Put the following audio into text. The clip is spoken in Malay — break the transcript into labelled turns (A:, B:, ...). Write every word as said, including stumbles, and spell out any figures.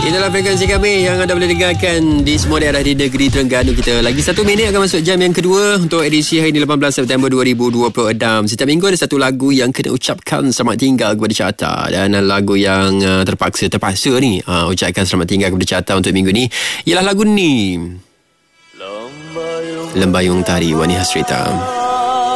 A: Inilah frekuensi kami yang anda boleh dengarkan di semua daerah di negeri Terengganu kita. Lagi satu minit akan masuk jam yang kedua untuk edisi hari ini lapan belas September dua ribu dua puluh enam. Setiap minggu ada satu lagu yang kena ucapkan selamat tinggal kepada Carta. Dan lagu yang uh, terpaksa terpaksa ni uh, ucapkan selamat tinggal kepada Carta untuk minggu ni ialah lagu ni, Lembayung Tari Wani Hasrita.